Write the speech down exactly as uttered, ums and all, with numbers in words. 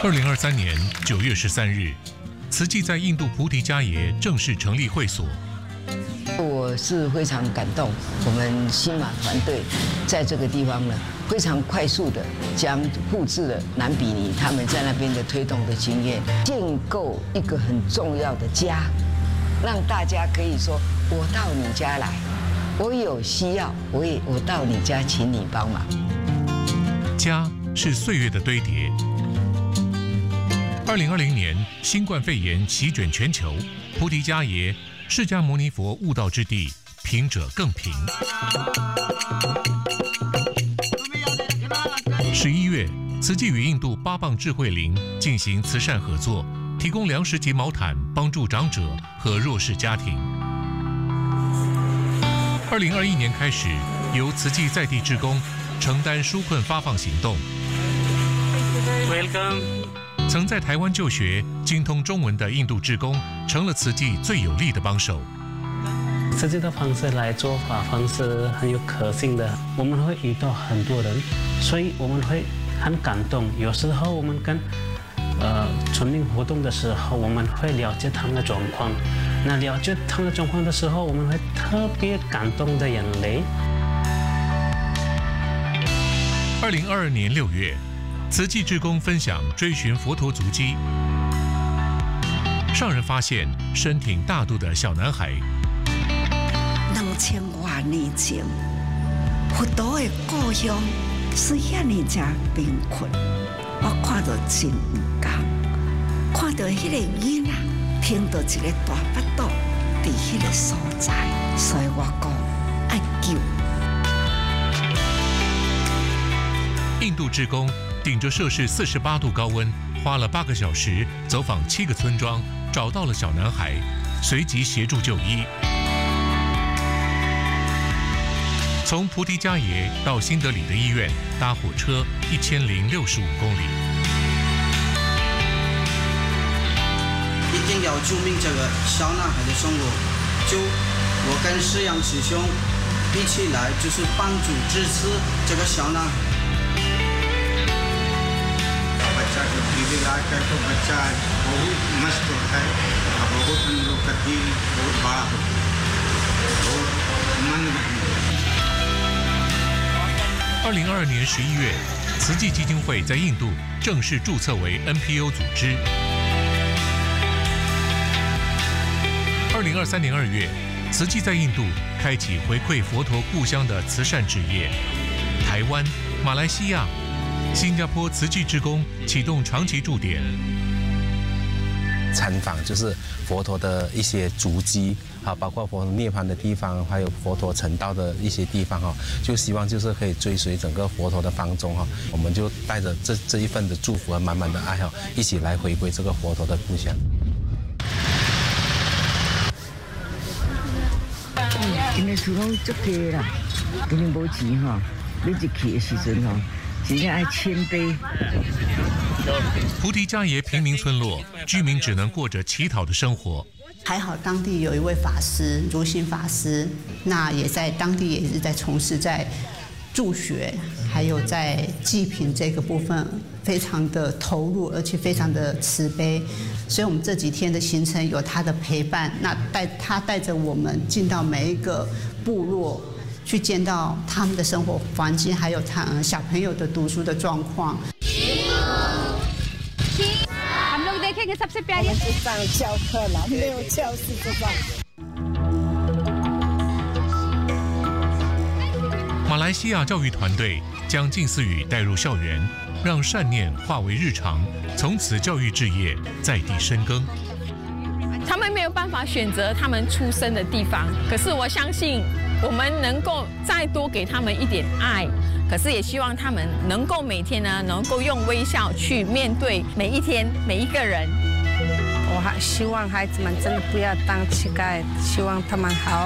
二零二三年九月十三日，慈济在印度菩提迦耶正式成立会所。 我是非常感动，我们新马团队在这个地方呢，非常快速的将复制了南比尼他们在那边的推动的经验，建构一个很重要的家，让大家可以说，我到你家来，我有需要，我也我到你家，请你帮忙。 家是岁月的堆叠。二零二零年，新冠肺炎席卷全球，菩提迦耶释迦牟尼佛悟道之地，贫者更贫。十一月，慈济与印度八棒智慧林进行慈善合作，提供粮食及毛毯，帮助长者和弱势家庭。二零二一年开始，由慈济在地志工承担纾困发放行动。 Welcome。 曾在台湾就学、精通中文的印度志工，成了慈济最有力的帮手。 慈济的方式来做法方式很有可信的，我们会遇到很多人，所以我们会很感动。有时候我们跟呃村民活动的时候，我们会了解他们的状况。那了解他们的状况的时候，我们会特别感动的眼泪。 二零二二年六月。慈济志工分享追寻佛陀足迹，上人发现身挺大肚的小男孩。 两千多年前，佛陀的故乡是遐尼只贫困，我看到真唔甘，看到迄个囡仔听到一个大巴肚伫迄个所在，所以我讲爱救。 印度志工顶着摄氏四十八度高温，花了八个小时走访七个村庄，找到了小男孩，随即协助就医。从菩提迦耶到新德里的医院，搭火车一千零六十五公里。 一定要救命这个小男孩的生活，就我跟释阳师兄一起来，就是帮助支持这个小男孩。 इलाज का तो बच्चा बहुत मस्त होता है और बहुत हम लोग का दिल बहुत बड़ा होता है बहुत मन नहीं। 二零二二年十一月，慈济基金会在印度正式注册为 N P O 组织。二零二三年二月，慈济在印度开启回馈佛陀故乡的慈善事业。台湾、马来西亚、新加坡慈济志工启动长期驻点， 参访就是佛陀的一些足迹啊，包括佛陀涅槃的地方，还有佛陀成道的一些地方哈，就希望就是可以追随整个佛陀的方宗哈，我们就带着这这一份的祝福和满满的爱哈，一起来回归这个佛陀的故乡。 今日厝拢足济啦，今日无钱哈，你一去的时阵哈。真正爱谦卑。 菩提迦耶贫民村落居民只能过着乞讨的生活。 还好当地有一位法师，如心法师，那也在当地也是在从事在助学，还有在济贫这个部分非常的投入，而且非常的慈悲。所以我们这几天的行程有他的陪伴，那带他带着我们进到每一个部落。去见到他们的生活环境，还有他小朋友的读书的状况。 हम लोग देखेंगे सबसे प्यारी 上教课了，没有教室这种。 马来西亚教育团队将近似语带入校园，让善念化为日常，从此教育置业在地深耕。 他们没有办法选择他们出生的地方，可是我相信。我们能够再多给他们一点爱，可是也希望他们能够每天呢，能够用微笑去面对每一天每一个人。 我还希望孩子们真的不要当乞丐，希望他们好。